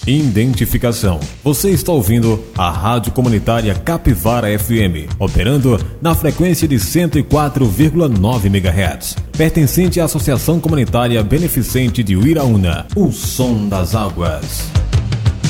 Identificação. Você está ouvindo a Rádio Comunitária Capivara FM, operando na frequência de 104,9 MHz. Pertencente à Associação Comunitária Beneficente de Uiraúna, o Som das Águas.